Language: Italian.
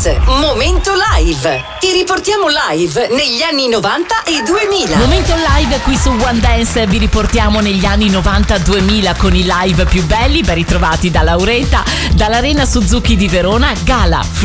Dance, Momento Live. Ti riportiamo live negli anni 90 e 2000. Momento Live qui su One Dance, vi riportiamo negli anni 90-2000 con i live più belli, ben ritrovati da Lauretta, dall'Arena Suzuki di Verona, Gala,